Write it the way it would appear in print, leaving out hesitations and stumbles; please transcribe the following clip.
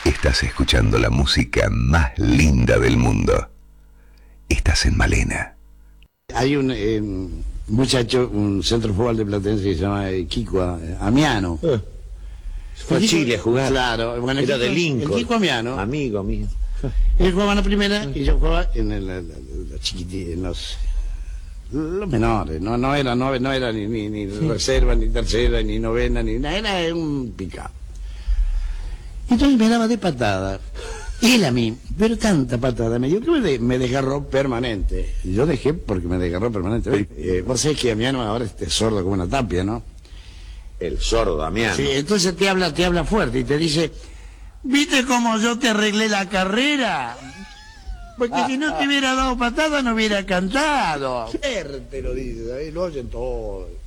Estás escuchando la música más linda del mundo. Estás en Malena. Hay un muchacho, un centro de fútbol de Platense que se llama Kiko Amiano. Fue a Chile a jugar. Claro, bueno, era de Lincoln. El Kiko Amiano. Amigo mío. Él jugaba en la primera y yo jugaba en la chiquitita, en los menores. No era ni reserva, ni tercera, ni novena, ni nada. Era un picado. Entonces me daba de patada. Él a mí, pero tanta patada me dio que me desgarró permanente. Yo dejé porque me desgarró permanente. Vos sabés que Damiano ahora es sordo como una tapia, ¿no? El sordo Damiano. Sí, entonces te habla fuerte y te dice, ¿viste cómo yo te arreglé la carrera? Porque si no te hubiera dado patada no hubiera cantado. Fuerte lo dice, ahí lo oyen todos.